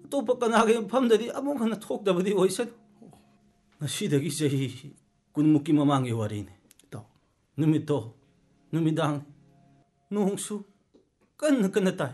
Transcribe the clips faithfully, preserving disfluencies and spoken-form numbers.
ꯑꯇꯣꯞꯄ ꯀꯅꯥꯒꯤ ꯃꯐꯝꯗꯗꯤ ꯑꯃꯨꯛ ꯍꯟꯅ ꯊꯣꯛꯇꯕꯗꯤ ꯑꯣꯏꯁꯅꯨ ꯉꯁꯤꯗꯒꯤ ꯆꯍꯤ ꯀꯨꯟꯃꯨꯛꯀꯤ ꯃꯃꯥꯡꯒꯤ ꯋꯥꯔꯤꯅꯤ ꯅꯨꯃꯤꯠꯇꯣ ꯅꯨꯃꯤꯗꯥꯡ ꯅꯣꯡꯁꯨ ꯀꯟꯅ ꯀꯟꯅ ꯇꯥꯏ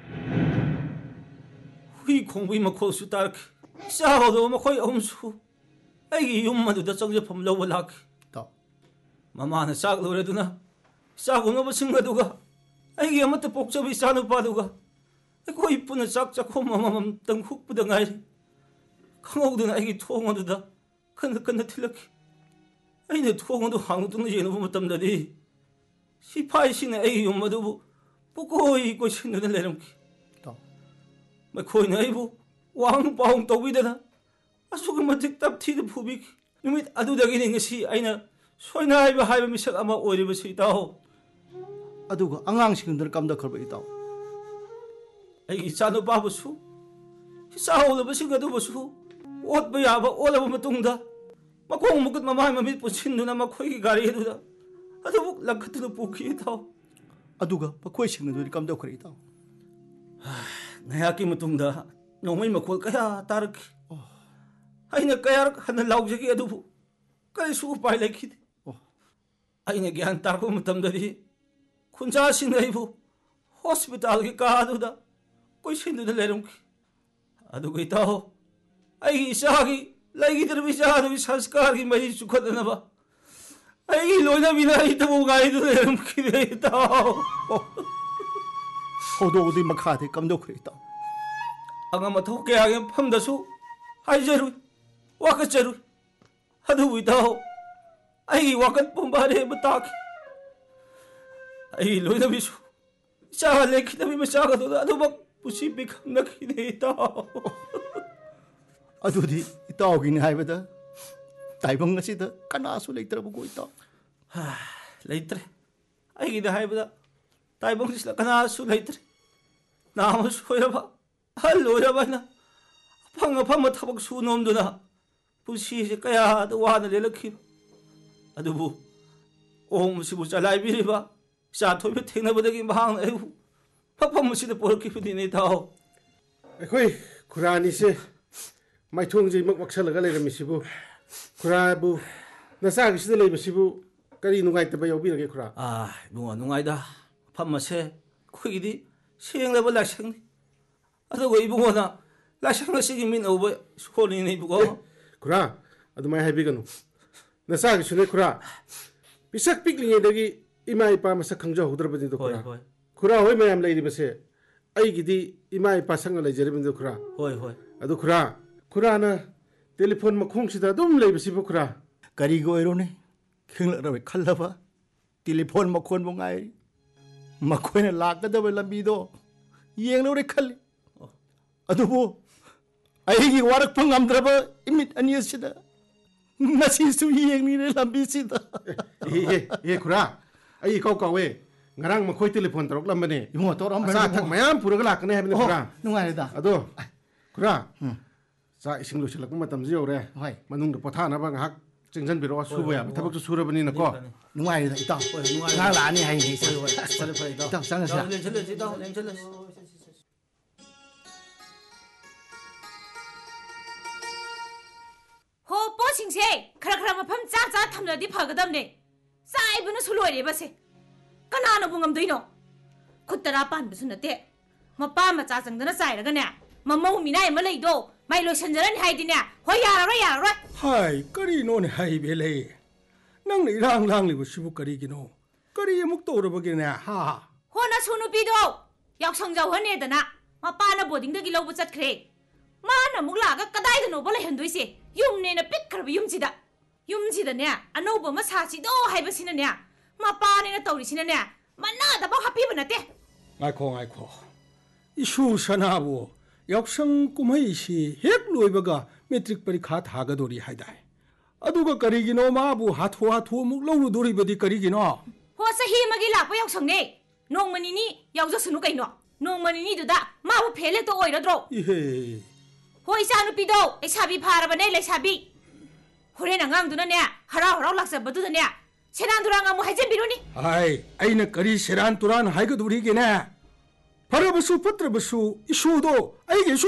ꯍꯨꯏ ꯈꯣꯡꯕꯒꯤ ꯃꯈꯣꯜꯁꯨ ꯇꯥꯔꯛꯈꯤ ꯆꯥꯕꯗꯣ ꯃꯈꯣꯏ ꯑꯍꯨꯝꯁꯨ ꯑꯩꯒꯤ ꯌꯨꯝ ꯑꯗꯨꯗ ꯆꯪꯖꯐꯝ ꯂꯧꯕ ꯂꯥꯛꯈꯤ ꯃꯃꯥꯅ ꯆꯥꯛ ꯂꯣꯏꯔꯗꯨꯅ ꯆꯥꯒꯨꯝꯅꯕꯁꯤꯡ ꯑꯗꯨꯒ ꯑꯩꯒꯤ ꯑꯃꯠꯇ ꯄꯣꯛꯆꯕ ꯏꯆꯥꯅꯨꯄꯥꯗꯨꯒ ꯑꯩꯈꯣꯏ ꯄꯨꯟꯅ ꯆꯥꯛ ꯆꯥꯛꯈꯣꯝ ꯑꯃꯃꯝꯇꯪ ꯍꯨꯛꯄꯗ ꯉꯥꯏꯔꯤ ꯈꯪꯍꯧꯗꯅ ꯑꯩꯒꯤ ꯊꯣꯡ ꯑꯗꯨꯗ ꯀꯟꯅ ꯀꯟꯅ ꯊꯤꯜꯂꯛꯈꯤ ꯑꯩꯅ ꯊꯣꯡ ꯑꯗꯨ ꯍꯥꯡꯗꯣꯛꯇꯨꯅ ꯌꯦꯡꯂꯨꯕ ꯃꯇꯝꯗꯗꯤ ꯁꯤꯐꯥꯏꯁꯤꯡꯅ ꯑꯩꯒꯤ ꯌꯨꯝ ꯑꯗꯨꯕꯨ ꯄꯨꯀꯣꯏ ꯀꯣꯏꯁꯤꯟꯗꯨꯅ ꯂꯩꯔꯝꯈꯤ ꯃꯈꯣꯏꯅ ꯑꯩꯕꯨ ꯋꯥꯍꯪ ꯄꯥꯎꯍꯪ ꯇꯧꯕꯤꯗꯅ ꯑꯁꯨꯛꯀꯤ ꯃꯇꯤꯛ ꯇꯞꯊꯤꯅ ꯐꯨꯕꯤꯈꯤ ꯅꯨꯃꯤꯠ ꯑꯗꯨꯗꯒꯤꯅꯤ ꯉꯁꯤ ꯑꯩꯅ ꯁꯣꯏꯅꯥꯏꯕ ꯍꯥꯏꯕ ꯃꯤꯁꯛ ꯑꯃ ꯑꯣꯏꯔꯤꯕꯁꯤ ꯏꯇꯥꯎ ꯑꯗꯨꯒ ꯑꯉꯥꯡꯁꯤꯡꯗꯨꯅ ꯀꯝꯗꯧꯈ꯭ꯔꯕ ꯏꯇꯥꯎ ꯑꯩꯒꯤ ꯏꯆꯥꯅꯨꯄꯥꯕꯨꯁꯨ ꯏꯆꯥꯍꯧꯗꯕꯁꯤꯡ ꯑꯗꯨꯕꯨꯁꯨ ꯑꯣꯠꯄ ꯌꯥꯕ ꯑꯣꯠꯂꯕ ꯃꯇꯨꯡꯗ ꯃꯈꯣꯡ ꯃꯈꯨꯠ ꯃꯃꯥꯏ ꯃꯃꯤꯠ ꯄꯨꯟꯁꯤꯟꯗꯨꯅ ꯃꯈꯣꯏꯒꯤ ꯒꯥꯔꯤ ꯑꯗꯨꯗ ꯑꯗꯨꯕꯨ ꯂꯪꯈꯠꯇꯨꯅ ꯄꯨꯈꯤ ꯏꯇꯥꯎ ꯑꯗꯨꯒ ꯃꯈꯣꯏꯁꯤꯡ ꯑꯗꯨꯗꯤ ꯀꯝꯗꯧꯈ꯭ꯔꯦ ꯏꯇꯥꯎ ꯉꯥꯏꯍꯥꯛꯀꯤ ꯃꯇꯨꯡꯗ ꯅꯣꯡꯃꯩ ꯃꯈꯣꯜ ꯀꯌꯥ ꯇꯥꯔꯛꯈꯤ ꯑꯩꯅ ꯀꯌꯥꯔꯛ ꯍꯟꯅ ꯂꯥꯎꯖꯈꯤ ꯑꯗꯨꯕꯨ ꯀꯔꯤꯁꯨ ꯎꯄꯥꯏ ꯂꯩꯈꯤꯗꯦ ꯑꯩꯅ ꯒ꯭ꯌꯥꯟ ꯇꯥꯔꯛꯄ ꯃꯇꯝꯗꯗꯤ ꯈꯨꯟꯖꯥꯁꯤꯡꯅ ꯑꯩꯕꯨ ꯍꯣꯁꯄꯤꯇꯥꯜꯒꯤ ꯀꯥ ꯑꯗꯨꯗ ꯀꯣꯏꯁꯤꯟꯗꯨꯅ ꯂꯩꯔꯝꯈꯤ ꯑꯗꯨꯒ ꯏꯇꯥꯎ ꯑꯩꯒꯤ ꯏꯆꯥꯒꯤ ꯂꯩꯈꯤꯗ꯭ꯔꯕ ꯏꯆꯥ ꯑꯗꯨꯒꯤ ꯁꯪꯁꯀꯥꯔꯒꯤ ꯃꯔꯤ ꯆꯨꯈꯠꯅꯅꯕ ꯑꯩꯒꯤ ꯂꯣꯏꯅꯕꯤꯅ ꯑꯩꯇꯕꯨ ꯉꯥꯏꯗꯨꯅ ꯂꯩꯔꯝꯈꯤꯗꯦ ꯏꯇꯥꯎ ꯊꯧꯗꯣꯛ ꯑꯗꯨꯒꯤ ꯃꯈꯥꯗꯤ ꯀꯝꯗꯧꯈ꯭ꯔꯦ ꯏꯇꯥꯎ ꯑꯉꯝ ꯑꯊꯧ ꯀꯌꯥꯒꯤ ꯃꯐꯝꯗꯁꯨ ꯍꯥꯏꯖꯔꯨꯏ ꯋꯥꯀꯠꯆꯔꯨꯏ ꯑꯗꯨꯕꯨ ꯏꯇꯥꯎ ꯑꯩꯒꯤ ꯋꯥꯀꯠ ꯄꯨꯝꯕ ꯑꯔꯦꯝꯕ ꯇꯥꯈꯤ ꯑꯩꯒꯤ ꯂꯣꯏꯅꯕꯤꯁꯨ ꯏꯆꯥ ꯂꯩꯈꯤꯗꯕ ꯃꯆꯥꯛ ꯑꯗꯨꯗ ꯑꯗꯨꯃꯛ ꯄꯨꯟꯁꯤ ꯄꯤꯈꯝꯅꯈꯤꯗꯦ ꯏꯇꯥꯎ ꯑꯗꯨꯗꯤ ꯏꯇꯥꯎꯒꯤꯅꯤ ꯍꯥꯏꯕꯗ ꯇꯥꯏꯕꯪ ꯑꯁꯤꯗ ꯀꯅꯥꯁꯨ ꯂꯩꯇ꯭ꯔꯕꯀꯣ ꯏꯇꯥꯎ ꯂꯩꯇ꯭ꯔꯦ ꯑꯩꯒꯤꯗ ꯍꯥꯏꯕꯗ ꯇꯥꯏꯕꯪꯁꯤꯗ ꯀꯅꯥꯁꯨ ꯂꯩꯇ꯭ꯔꯦ ꯅꯥꯝꯃ ꯁꯣꯏꯔꯕ ꯑꯍꯜ ꯑꯣꯏꯔꯕ ꯍꯥꯏꯅ ꯑꯐꯪ ꯑꯐꯪꯕ ꯊꯕꯛ ꯁꯨ ꯅꯣꯝꯗꯨꯅ ꯄꯨꯟꯁꯤꯁꯦ ꯀꯌꯥꯗ ꯋꯥꯅ ꯂꯦꯜꯂꯛꯈꯤꯕ ꯑꯗꯨꯕꯨ ꯑꯍꯣꯡꯕꯁꯤꯕꯨ ꯆꯂꯥꯏꯕꯤꯔꯤꯕ ꯏꯆꯥꯊꯣꯏꯕ ꯊꯦꯡꯅꯕꯗꯒꯤ ꯃꯍꯥꯛꯅ ꯑꯩꯕꯨ ꯃꯐꯝ ꯑꯁꯤꯗ ꯄꯨꯔꯛꯈꯤꯕꯅꯤꯅꯦ ꯏꯇꯥꯎ ꯑꯩꯈꯣꯏ ꯈꯨꯔꯥꯅꯤꯁꯦ ꯃꯥꯏꯊꯣꯡꯁꯦ ꯏꯃꯛ ꯃꯛꯁꯜꯂꯒ ꯂꯩꯔꯝꯃꯤꯁꯤꯕꯨ ꯈꯨꯔꯥꯕꯨ ꯅꯆꯥꯒꯤꯁꯤꯗ ꯂꯩꯕꯁꯤꯕꯨ ꯀꯔꯤ ꯅꯨꯡꯉꯥꯏꯇꯕ ꯌꯥꯎꯕꯤꯔꯒꯦ ꯈꯨꯔꯥ ꯑꯥ ꯏꯕꯨꯡꯉꯣ ꯅꯨꯡꯉꯥꯏꯗ ꯃꯐꯝ ꯑꯁꯦ ꯑꯩꯈꯣꯏꯒꯤꯗꯤ ꯁꯦꯡꯂꯕ ꯂꯥꯏꯁꯪꯅꯤ ꯑꯗꯨꯒ ꯏꯕꯨꯡꯉꯣꯅ ꯂꯥꯏꯁꯪ ꯑꯁꯤꯒꯤ ꯃꯤꯠ ꯎꯕ ꯁꯣꯜꯂꯤꯅꯦ ꯏꯕꯨꯡꯉꯣ ꯈꯨꯔꯥ ꯑꯗꯨꯃꯥꯏꯅ ꯍꯥꯏꯕꯤꯒꯅꯨ ꯅꯆꯥꯒꯤꯁꯨꯅꯦ ꯈꯨꯔꯥ ꯄꯤꯁꯛ ꯄꯤꯛꯂꯤꯉꯩꯗꯒꯤ ꯏꯃꯥ ꯏꯄꯥ ꯃꯁꯛ ꯈꯪꯖꯍꯧꯗ꯭ꯔꯕꯅꯤꯗꯣ ꯈꯨꯔꯥ ꯈꯨꯔꯥ ꯍꯣꯏ ꯃꯌꯥꯝ ꯂꯩꯔꯤꯕꯁꯦ ꯑꯩꯒꯤꯗꯤ ꯏꯃꯥ ꯏꯄꯥ ꯁꯪꯅ ꯂꯩꯖꯔꯤꯕꯅꯤꯗꯣ ꯈꯨꯔꯥ ꯍꯣꯏ ꯍꯣꯏ ꯑꯗꯨ ꯈꯨꯔꯥ ꯈꯨꯔꯥꯅ ꯇꯦꯂꯤꯐꯣꯟ ꯃꯈꯣꯡꯁꯤꯗ ꯑꯗꯨꯝ ꯂꯩꯕꯁꯤꯕꯨ ꯈꯨꯔꯥ ꯀꯔꯤꯒꯤ ꯑꯣꯏꯔꯣꯅꯦ ꯈꯤꯡꯂꯛꯂꯕ ꯈꯜꯂꯕ ꯇꯦꯂꯤꯐꯣꯟ ꯃꯈꯣꯟꯕꯨ ꯉꯥꯏꯔꯤ ꯃꯈꯣꯏꯅ ꯂꯥꯛꯀꯗꯕ ꯂꯝꯕꯤꯗꯣ ꯌꯦꯡꯂꯨꯔꯦ ꯈꯜꯂꯤ ꯑꯗꯨꯕꯨ ꯑꯩꯒꯤ ꯋꯥꯔꯛꯄ ꯉꯝꯗ꯭ꯔꯕ ꯏꯃꯤꯠ ꯑꯅꯤ ꯑꯁꯤꯗ ꯉꯁꯤꯁꯨ ꯌꯦꯡꯂꯤꯔꯦ ꯂꯝꯕꯤꯁꯤꯗ ꯑꯦ ꯑꯦ ꯈꯨꯔꯥ ꯑꯩ ꯏꯀꯥꯎ ꯀꯥꯎꯋꯦ ꯉꯔꯥꯡ ꯃꯈꯣꯏ ꯇꯦꯂꯤꯐꯣꯟ ꯇꯧꯔꯛꯂꯝꯕꯅꯦ ꯏꯕꯨꯡꯉꯣ ꯇꯧꯔꯛꯑꯝꯕꯅꯦ ꯑꯆꯥ ꯑꯊꯛ ꯃꯌꯥꯝ ꯄꯨꯔꯒ ꯂꯥꯛꯀꯅꯤ ꯍꯥꯏꯕꯅꯤ ꯈꯨꯔꯥ ꯅꯨꯡꯉꯥꯏꯔꯦꯗ ꯑꯗꯣ ꯈꯨꯔꯥ ꯆꯥꯛ ꯏꯁꯤꯡ ꯂꯣꯏꯁꯤꯜꯂꯛꯄ ꯃꯇꯝꯁꯨ ꯌꯧꯔꯦ ꯍꯣꯏ ꯃꯅꯨꯡꯗ ꯄꯣꯊꯥꯅꯕ ꯉꯥꯏꯍꯥꯛ ꯆꯪꯁꯤꯟꯕꯤꯔꯛꯑꯣ ꯁꯨꯕ ꯌꯥꯕ ꯊꯕꯛꯁꯨ ꯁꯨꯔꯕꯅꯤꯅꯀꯣ ꯅꯨꯡꯉꯥꯏꯔꯦꯗ ꯏꯇꯥꯎ ꯉꯥꯏꯍꯥꯛ ꯂꯥꯛꯑꯅꯤ ꯍꯥꯏꯅꯦ ꯏꯇꯥꯎ ꯆꯪꯉꯁꯤꯔ ꯂꯦꯡꯁꯤꯜꯂꯁꯤ ꯏꯇꯥꯎ ꯂꯦꯡꯁꯤꯜꯂꯁꯤ ꯍꯣ ꯄꯣꯠꯁꯤꯡꯁꯦ ꯈꯔ ꯈꯔ ꯃꯐꯝ ꯆꯥ ꯆꯥ ꯊꯝꯂꯗꯤ ꯐꯒꯗꯕꯅꯦ ꯆꯥꯏꯕꯅꯁꯨ ꯂꯣꯏꯔꯦꯕꯁꯦ ꯀꯅꯥꯅꯕꯨ ꯉꯝꯗꯣꯏꯅꯣ ꯈꯨꯠ ꯇꯔꯥ ꯄꯥꯟꯕꯁꯨ ꯅꯠꯇꯦ ꯃꯄꯥ ꯃꯆꯥ ꯆꯪꯗꯅ ꯆꯥꯏꯔꯒꯅꯦ ꯃꯃꯧ ꯃꯤꯅꯥꯏ ꯑꯃ ꯂꯩꯗꯣ ꯃꯥꯏ ꯂꯣꯏꯁꯤꯟꯖꯔꯅꯤ ꯍꯥꯏꯗꯤꯅꯦ ꯍꯣꯏ ꯌꯥꯔꯔꯣꯏ ꯌꯥꯔꯔꯣꯏ ꯍꯥꯏ ꯀꯔꯤꯅꯣꯅꯦ ꯍꯥꯏꯕꯦ ꯂꯩ ꯅꯪꯅ ꯏꯔꯥꯡ ꯂꯥꯡꯂꯤꯕꯁꯤꯕꯨ ꯀꯔꯤꯒꯤꯅꯣ ꯀꯔꯤ ꯑꯃꯨꯛ ꯇꯧꯔꯕꯒꯤꯅꯦ ꯍꯥ ꯍꯣꯅ ꯁꯨ ꯅꯨꯄꯤꯗꯣ ꯌꯥꯎꯁꯪ ꯌꯥꯎꯍꯟꯅꯦꯗꯅ ꯃꯄꯥꯅ ꯕꯣꯔꯗꯤꯡꯗꯒꯤ ꯂꯧꯕ ꯆꯠꯈ꯭ꯔꯦ ꯃꯥꯅ ꯑꯃꯨꯛ ꯂꯥꯛꯑꯒ ꯀꯗꯥꯏꯗꯅꯣꯕ ꯂꯩꯍꯟꯗꯣꯏꯁꯦ ꯌꯨꯝꯅꯦꯅ ꯄꯤꯛꯈ꯭ꯔꯕ ꯌꯨꯝꯁꯤꯗ ꯌꯨꯝꯁꯤꯗꯅꯦ ꯑꯅꯧꯕ ꯑꯃ ꯁꯥꯁꯤꯗꯣ ꯍꯥꯏꯕꯁꯤꯅꯅꯦ ꯃꯄꯥꯅꯦꯅ ꯇꯧꯔꯤꯁꯤꯅꯅꯦ ꯃꯅꯥꯗꯐꯥꯎ ꯍꯥꯞꯄꯤꯕ ꯅꯠꯇꯦ ꯉꯥꯏꯈꯣ ꯉꯥꯏꯈꯣ ꯏꯁꯨ ꯁꯅꯥꯕꯨ ꯌꯥꯎꯁꯪ ꯀꯨꯝꯍꯩꯁꯤ ꯍꯦꯛ ꯂꯣꯏꯕꯒ ꯃꯦꯇ꯭ꯔꯤꯛ ꯄꯔꯤꯈꯥ ꯊꯥꯒꯗꯣꯔꯤ ꯍꯥꯏꯗꯥꯏ ꯑꯗꯨꯒ ꯀꯔꯤꯒꯤꯅꯣ ꯃꯥꯕꯨ ꯍꯥꯊꯨ ꯍꯥꯊꯨ ꯑꯃꯨꯛ ꯂꯧꯔꯨꯗꯣꯔꯤꯕꯗꯤ ꯀꯔꯤꯒꯤꯅꯣ ꯍꯣ ꯆꯍꯤ ꯑꯃꯒꯤ ꯂꯥꯛꯄ ꯌꯥꯎꯁꯪꯅꯦ ꯅꯣꯡꯃ ꯅꯤꯅꯤ ꯌꯥꯎꯖꯁꯅꯨ ꯀꯩꯅꯣ ꯅꯣꯡꯃ ꯅꯤꯅꯤꯗꯨꯗ ꯃꯥꯕꯨ ꯐꯦꯜ ꯍꯦꯛꯇ ꯑꯣꯏꯔꯗ꯭ꯔꯣ 이헤 ꯍꯣꯏ ꯏꯆꯥ ꯅꯨꯄꯤꯗꯣ ꯂꯩꯁꯥꯕꯤ ꯐꯥꯔꯕꯅꯦ ꯂꯩꯁꯥꯕꯤ ꯍꯣꯔꯦꯟ ꯑꯉꯥꯡꯗꯨꯅꯅꯦ ꯍꯔꯥꯎ ꯍꯔꯥꯎ ꯂꯥꯛꯆꯕꯗꯨꯗꯅꯦ ꯁꯦꯔꯥꯟ ꯇꯨꯔꯥꯟ ꯑꯃꯨꯛ ꯍꯥꯏꯖꯟꯕꯤꯔꯨꯅꯤ 하이 아이는 그리 세란 또란 하이거두리게네 바라버수 퍼트려버수 이슈도 아이게